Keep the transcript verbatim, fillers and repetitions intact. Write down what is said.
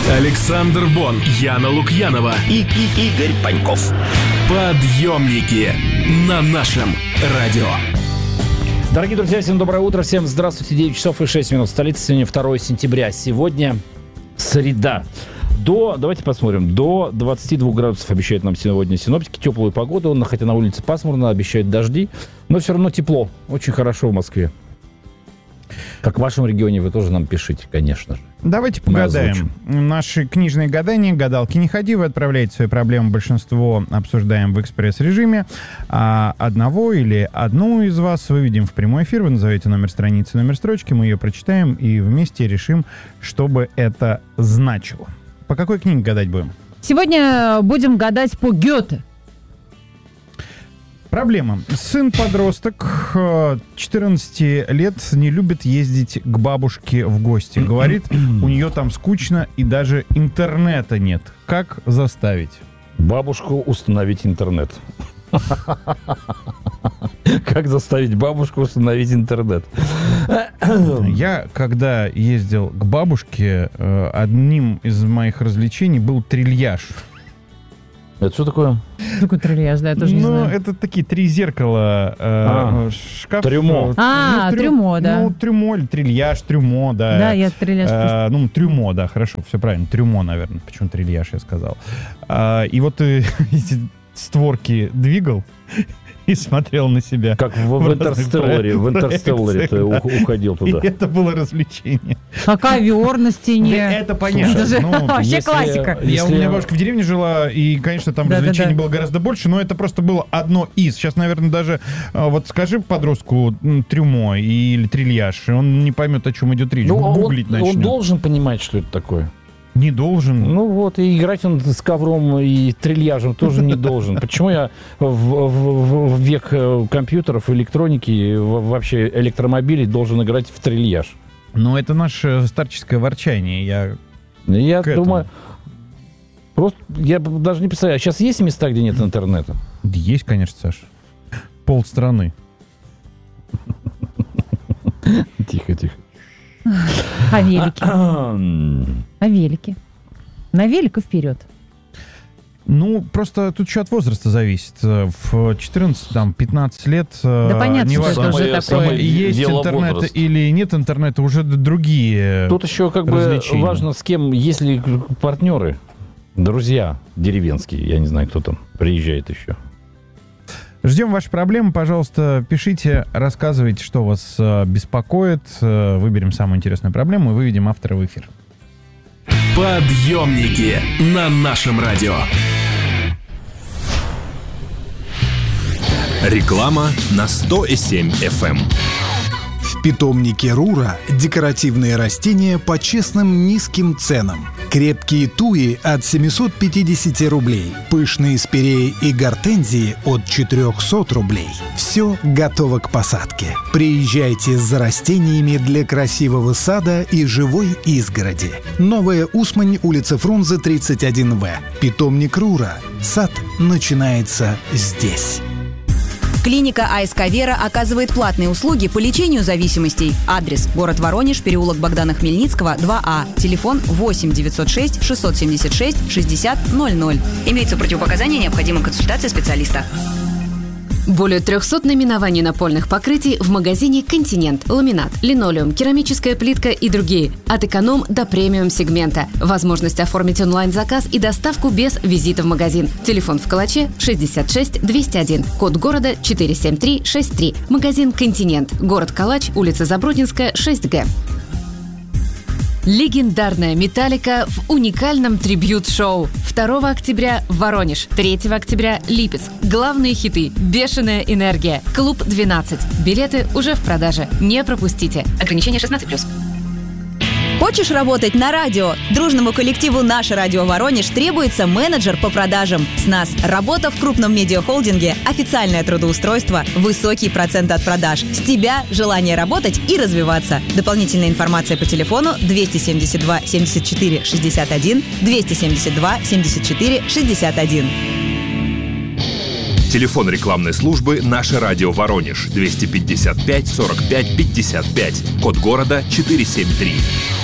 Александр Бон, Яна Лукьянова и, и Игорь Паньков. Подъемники на нашем радио. Дорогие друзья, всем доброе утро, всем здравствуйте. девять часов и шесть минут. Столица сегодня второе сентября. Сегодня среда. До, давайте посмотрим, до двадцати двух градусов обещают нам сегодня синоптики. Теплую погоду, хотя на улице пасмурно, обещают дожди. Но все равно тепло. Очень хорошо в Москве. Как в вашем регионе, вы тоже нам пишите, конечно же. Давайте погадаем. Наши книжные гадания, гадалки не ходи, вы отправляете свои проблемы, большинство обсуждаем в экспресс-режиме. А одного или одну из вас выведем в прямой эфир, вы назовете номер страницы, номер строчки, мы ее прочитаем и вместе решим, что бы это значило. По какой книге гадать будем? Сегодня будем гадать по Гёте. Проблема. Сын-подросток, четырнадцати лет, не любит ездить к бабушке в гости. Говорит, у нее там скучно и даже интернета нет. Как заставить? Бабушку установить интернет. Как заставить бабушку установить интернет? Я, когда ездил к бабушке, одним из моих развлечений был трильяж. Это что такое? Такой трильяж, да, я тоже не ну, знаю. это такие три зеркала, э, а, шкаф. Трюмо. А, ну, трю, трюмо, да. Ну, трюмо или трильяж, трюмо, да. Да, я трильяж. Э, ну, трюмо, да, хорошо, все правильно. Трюмо, наверное. Почему трильяж, я сказал. А, и вот ты эти створки двигал и смотрел на себя. Как в, в Интерстелларе. В Интерстелларе ты да. уходил туда. И это было развлечение. А ковер на стене. Да, это понятно. Это же ну, вообще если, классика. Я, если... у меня бабушка в деревне жила, и, конечно, там да, развлечений да, да. было гораздо больше, но это просто было одно из. Сейчас, наверное, даже вот скажи подростку трюмо или трильяж, и он не поймет, о чем идет речь. Ну, Гуглить он, начнет. он должен понимать, что это такое. Не должен. Ну вот, и играть он с ковром и трильяжем тоже не должен. Почему я в, в, в век компьютеров, электроники, вообще электромобилей должен играть в трильяж? Ну, это наше старческое ворчание. Я, я думаю, просто я даже не представляю, а сейчас есть места, где нет интернета? Есть, конечно, Саш. Полстраны. Тихо, тихо. А велики? А велики? На велику вперед. Ну, просто тут еще от возраста зависит. В четырнадцать, там, пятнадцать лет... Да понятно, что это уже такое. Есть интернет возраст. Или нет интернета, уже другие Тут еще как бы важно, с кем, если партнеры, друзья деревенские, я не знаю, кто там приезжает еще. Ждем ваши проблемы, пожалуйста, пишите, рассказывайте, что вас э, беспокоит. Э, выберем самую интересную проблему и выведем автора в эфир. Подъемники на нашем радио. Реклама на сто семь эф эм. В питомнике Рура декоративные растения по честным низким ценам. Крепкие туи от семьсот пятьдесят рублей. Пышные спиреи и гортензии от четыреста рублей. Все готово к посадке. Приезжайте за растениями для красивого сада и живой изгороди. Новая Усмань, улица Фрунзе, тридцать один вэ. Питомник Рура. Сад начинается здесь. Клиника АСК «Вера» оказывает платные услуги по лечению зависимостей. Адрес: город Воронеж, переулок Богдана Хмельницкого, два А. Телефон восемь девятьсот шесть шестьсот семьдесят шесть шестьдесят ноль ноль. Имеются противопоказания, необходима консультация специалиста. Более трехсот наименований напольных покрытий в магазине «Континент». Ламинат, линолеум, керамическая плитка и другие. От эконом до премиум сегмента. Возможность оформить онлайн-заказ и доставку без визита в магазин. Телефон в Калаче шестьдесят шесть двести один. Код города четыре семь три шесть три. Магазин «Континент». Город Калач, улица Забродинская, шесть Г. Легендарная «Металлика» в уникальном трибьют-шоу. второго октября Воронеж, третьего октября Липецк. Главные хиты: «Бешеная энергия», «Клуб двенадцать». Билеты уже в продаже. Не пропустите. Ограничение шестнадцать плюс. Хочешь работать на радио? Дружному коллективу «Наше радио Воронеж» требуется менеджер по продажам. С нас работа в крупном медиахолдинге, официальное трудоустройство, высокий процент от продаж. С тебя желание работать и развиваться. Дополнительная информация по телефону двести семьдесят два семьдесят четыре шестьдесят один, двести семьдесят два семьдесят четыре шестьдесят один. Телефон рекламной службы «Наше радио Воронеж» двести пятьдесят пять сорок пять пятьдесят пять. Код города четыре семь три.